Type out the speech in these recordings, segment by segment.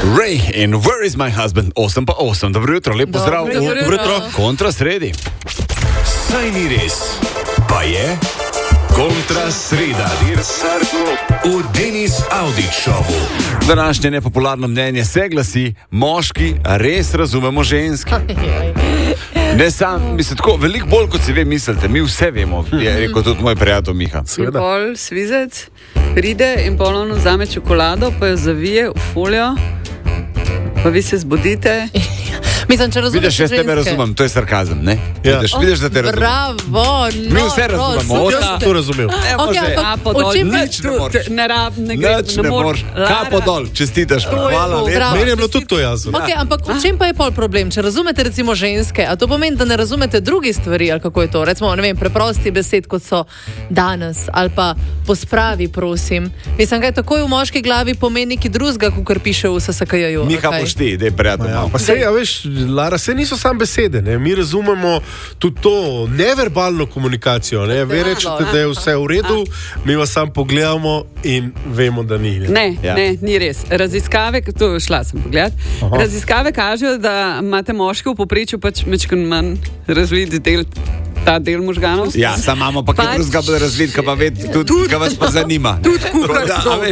Ray in Where is my husband? 8 pa 8. Dobro jutro, lep pozdrav. Dobro jutro. Kontra sredi. Saj ni res, pa je kontra sreda. V Denis Audić šovu. Današnje nepopularno mnenje se glasi: moški res razumemo ženski. Ne sam, mislim tako, veliko bolj kot si vi mislite, mi vse vemo, je rekel tudi moj prijatelj Miha. In pol svizec pride in ponovno vzame čokolado, pa jo zavije v folijo, pa vi se zbudite. Mislim, če razumeš Vidiš, jaz tebe razumem, to je sarkazem, ne? Ja. Vidiš, da te razumem. Bravo, Mi vse razumemo. Jaz sem to razumel. Nič ne moreš. Nič ne moreš. Kapo dol, čestitaš. Hvala lepa. Meni je bilo tudi to jasno. Okay, ampak v čem pa je pol problem? Če razumete recimo ženske, a to pomeni, da ne razumete drugih stvari, ali kako je to? Recimo, ne vem, preprosti besed, kot so danes, ali pa pospravi, prosim. Mislim, kaj takoj v moški glavi pomeni neki drugega, kot piše v SSKJ-ju. Miha pošti, dej prijatelj. Pa sej, veš, Lara, se niso samo besede, ne? Mi razumemo tudi to neverbalno komunikacijo. Ne? Vi rečete, da je vse v redu, mi vas samo pogledamo in vemo, da ni. Ne, ni res. Raziskave, to šla sem pogledat, raziskave kažejo, da imate moški v povprečju pač mečkaj manj razvit ta del možganov. Ja, sam imamo pa kaj drugega bolj razvit, kaj pa ved, tudi kaj vas pa zanima. Tudi kukar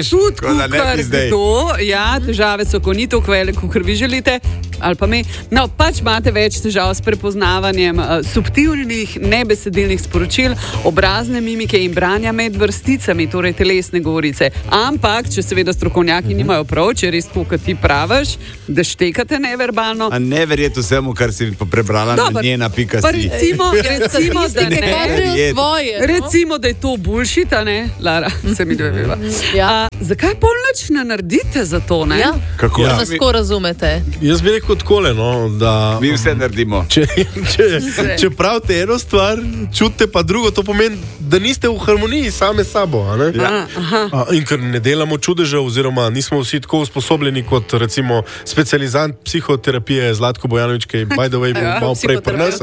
to, ja, težave so konito, kukar vi želite, ali pa mi. No, pač imate več težav s prepoznavanjem subtilnih, nebesedilnih sporočil, obrazne mimike in branja med vrsticami, torej telesne govorice. Ampak, če seveda strokovnjaki nimajo prav, če res tako, kot ti praviš, da štekate neverbalno. A ne verjeti vsemu, kar si prebrala na njena.si. Recimo, da je to bullshit, a ne? Lara, se mi dojeva. Zakaj pol nič ne naredite za to, ne? Ja. Kako? Ja. Kako razumete? Jaz bi rekel takole, no, da... Mi vse naredimo. Če pravite eno stvar, čutite pa drugo, to pomeni, da niste v harmoniji same sabo, a ne? Ja. In ker ne delamo čudežev, oziroma nismo vsi tako usposobljeni kot recimo specializant psihoterapije Zlatko Bojanović, ki je by the way malo prej pri nas.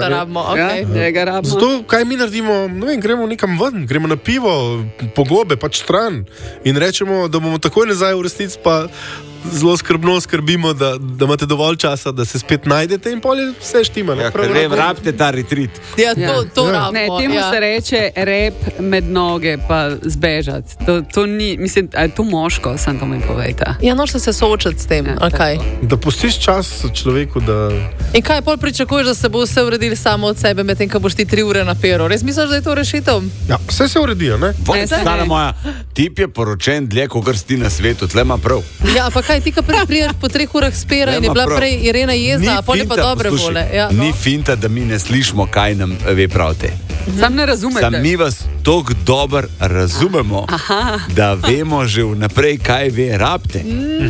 Zato, kaj mi naredimo, ne vem, gremo nekam ven, gremo na pivo, pogobe, pač stran in rečemo, da bomo takoj nazaj v resnici, pa zelo skrbno skrbimo, da imate dovolj časa, da se spet najdete in polje vse štima. Ja, ker vem, rabite ta retreat. Ja, to rabimo. Ne, temu se reče rep med noge, pa zbežati. To ni, mislim, a je to moško, sam to mi povejte. Ja, noč se soočati s tem, kaj? Da pustiš čas človeku, da... In kaj pol pričakuješ, da se bo vse uredili samo od sebe, medtem, ko boš ti 3 ure na pero? Res misliš, da je to rešitev? Ja, vse se uredijo, ne? Stara moja, tip je poročen dlje, kogar si na svetu, tle ima prav. Ja, pa kaj, ti, ko priješ po 3 urah spera in je bila prej Irena jezna, a pol je pa dobre vole. Ja, no. Ni finta, da mi ne slišimo, kaj nam ve pravite. Sam ne razumete. Sam mi vas toliko dobro razumemo, da vemo že vnaprej, kaj ve rabite.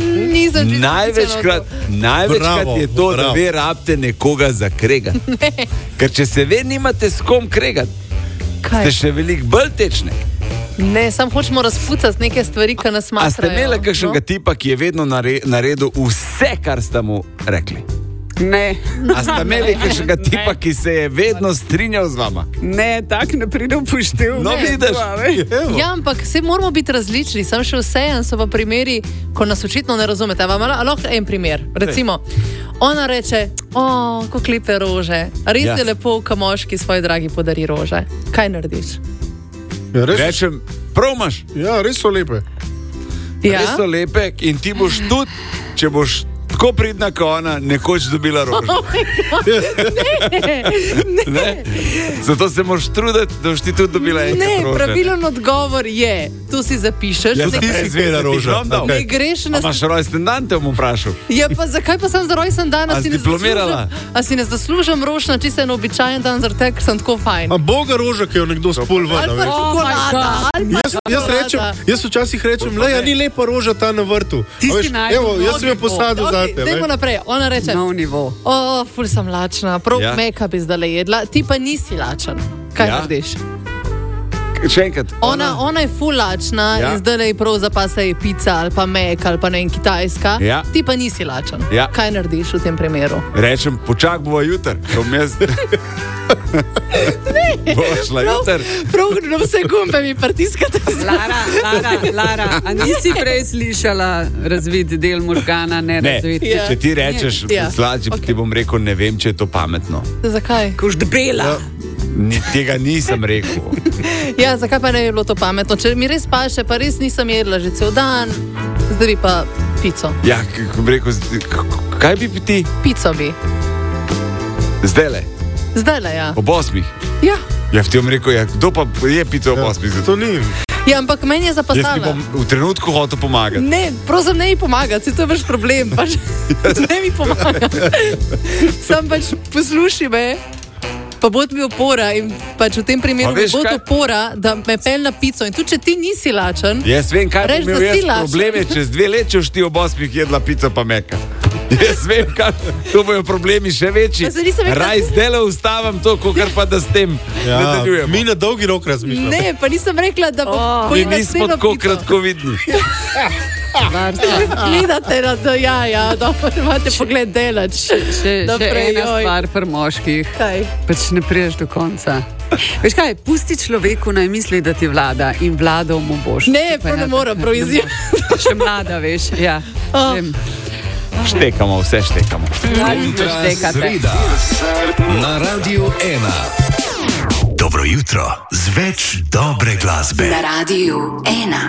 Največkrat je to, da ve rabite nekoga za kregat. Ker če se ve nimate s kom kregat, ste še veliko bolj tečne. Ne, sam hočemo razpucati neke stvari, ki nas matrajo. A ste imeli kakšnega tipa, ki je vedno naredil vse, kar ste mu rekli? Ne. A ste imeli kakšnega tipa, ki se je vedno strinjal z vama? Ne, tak ne pride upoštev. No, vidiš. Ja, ampak se moramo biti različni, sam še vseeno so pa primeri, ko nas očitno ne razumete. Vam lahko en primer. Recimo, ona reče, ko klepe rože. Res je lepo, ko moški svoji dragi podari rože. Kaj narediš? Ja, rečem, prav imaš. Ja, res so lepe. Ja? Res so lepe in ti boš tudi, če boš tako pridna, ko ona, nekoč dobila rože. Ne. Zato se moraš truditi, da boš ti tudi dobila enkrat rože. Ne, pravilen odgovor je, tu si zapišeš. Ja, ti si izveda roža. Ne greš na... A imaš rojsten dan, te bom vprašal. Ja, pa zakaj pa sem za rojsten dan? A si diplomirala? A si ne zaslužim rož na čisto en običajen dan, zaradi tega, ker sem tako fajn. A boga roža, ki jo nekdo spul ven. Ali pa čokolada. Jaz včasih rečem, le, ni lepa roža ta na vrtu. Evo, jaz sem jo posadil zate. Dajmo naprej, ona reče, ful sem lačna, prav meka bi zdaj jedla, ti pa nisi lačen. Kaj narediš? Še enkrat. Ona je fulačna in zdaj le prav zapasa je pica ali pa mek ali pa ne Kitajska. Ja. Ti pa nisi lačen. Ja. Kaj narediš v tem primeru? Rečem, počak bova jutr. Prav na vse gumbe mi pritiskate. Lara, a nisi prej slišala razvid del možgana, ne razvid? Ne, če ti rečeš, ti bom rekel, ne vem, če je to pametno. Zakaj? Kož debela. Tega nisem rekel. Ja, zakaj pa ne bi bilo to pametno? Če mi res paše, pa res nisem jedla že cel dan, zdaj bi pa pico. Ja, rekel, kaj bi ti? Pico bi. Zdajle, ja. Ob 8. Ja. Ja, ti bom rekel, kdo pa je pico ob 8? To ni. Ja, ampak meni je zapasala. Jaz ti bom v trenutku hotel pomagati. Ne, prosim, ne mi pomagati, se to je vaš problem. Ne mi pomagati. Sam pač posluši me. Pa bod mi opora in pač v tem primeru bod opora, da me pel na pico. In tudi, če ti nisi lačen, jaz vem, kaj bi imel jaz probleme, čez 2 leti, če ti ob 8 jedla pico pa meka. Jaz vem, kaj, to bojo problemi še večji. Raj zdaj ustavim to, kar pa da s tem nadaljujemo. Mi na dolgi rok razmišljamo. Ne, pa nisem rekla, da bo mi nismo tako kratkovidni. Gledate na to, ja, dobro, imate pogled delač. Še ena stvar pri moških. Kaj? Pač ne priješ do konca. Veš kaj, pusti človeku naj misli, da ti vlada in vladal mu boš. Ne, pa ne mora proizvijati. Še mlada, veš, ja. Štekamo, vse štekamo. Sreda na Radiu 1. Dobro jutro z več dobre glasbe. Na Radiu 1.